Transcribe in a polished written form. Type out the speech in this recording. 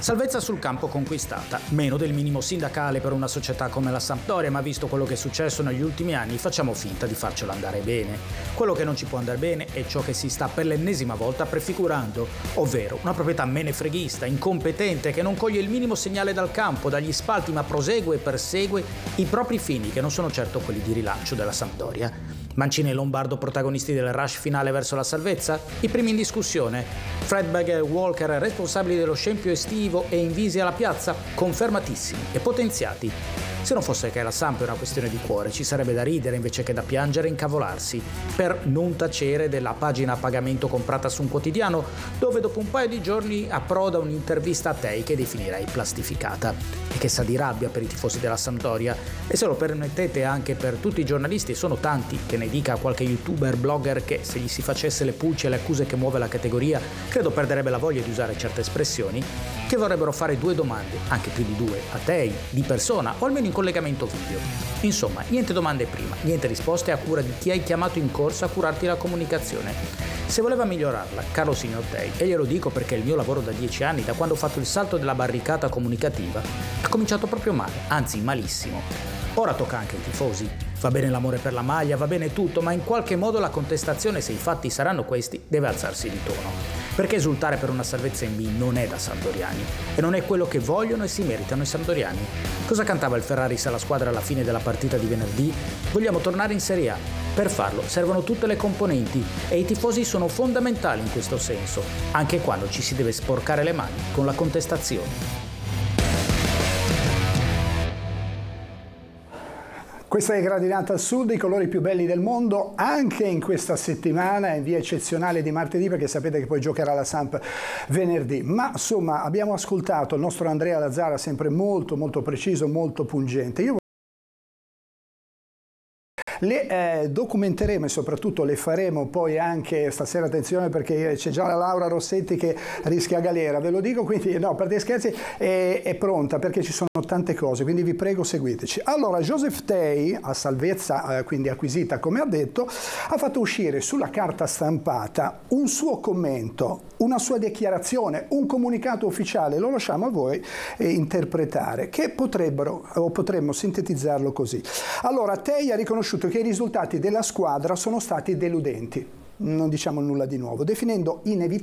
Salvezza sul campo conquistata, meno del minimo sindacale per una società come la Sampdoria, ma visto quello che è successo negli ultimi anni facciamo finta di farcelo andare bene. Quello che non ci può andare bene è ciò che si sta per l'ennesima volta prefigurando, ovvero una proprietà menefreghista, incompetente, che non coglie il minimo segnale dal campo, dagli spalti, ma prosegue e persegue i propri fini, che non sono certo quelli di rilancio della Sampdoria. Mancini e Lombardo protagonisti del rush finale verso la salvezza? I primi in discussione? Fredberg e Walker responsabili dello scempio estivo e invisi alla piazza? Confermatissimi e potenziati. Se non fosse che la Samp è una questione di cuore, ci sarebbe da ridere invece che da piangere e incavolarsi, per non tacere della pagina a pagamento comprata su un quotidiano, dove dopo un paio di giorni approda un'intervista a Tei che definirei plastificata, e che sa di rabbia per i tifosi della Sampdoria, e se lo permettete anche per tutti i giornalisti, e sono tanti, che ne dica qualche youtuber, blogger che se gli si facesse le pulci e le accuse che muove la categoria, credo perderebbe la voglia di usare certe espressioni, che vorrebbero fare due domande, anche più di due, a Tei, di persona, o almeno in collegamento video. Insomma, niente domande prima, niente risposte a cura di chi hai chiamato in corsa a curarti la comunicazione. Se voleva migliorarla, caro signor Tei, e glielo dico perché il mio lavoro da 10 anni, da quando ho fatto il salto della barricata comunicativa, ha cominciato proprio male, anzi malissimo. Ora tocca anche ai tifosi. Va bene l'amore per la maglia, va bene tutto, ma in qualche modo la contestazione, se i fatti saranno questi, deve alzarsi di tono. Perché esultare per una salvezza in B non è da sampdoriani, e non è quello che vogliono e si meritano i sampdoriani. Cosa cantava il Ferraris alla squadra alla fine della partita di venerdì? Vogliamo tornare in Serie A. Per farlo servono tutte le componenti e i tifosi sono fondamentali in questo senso, anche quando ci si deve sporcare le mani con la contestazione. Questa è Gradinata al Sud, i colori più belli del mondo, anche in questa settimana, in via eccezionale di martedì, perché sapete che poi giocherà la Samp venerdì. Ma insomma abbiamo ascoltato il nostro Andrea Lazzara, sempre molto preciso, molto pungente. Io le documenteremo e soprattutto le faremo poi anche stasera, attenzione perché c'è già la Laura Rossetti che rischia galera, ve lo dico, quindi no, per dei scherzi è pronta perché ci sono tante cose, quindi vi prego seguiteci. Allora, Joseph Tei, a salvezza quindi acquisita come ha detto, ha fatto uscire sulla carta stampata un suo commento, una sua dichiarazione, un comunicato ufficiale, lo lasciamo a voi interpretare, che potremmo sintetizzarlo così. Allora, Tei ha riconosciuto che i risultati della squadra sono stati deludenti, non diciamo nulla di nuovo, definendo inevitabile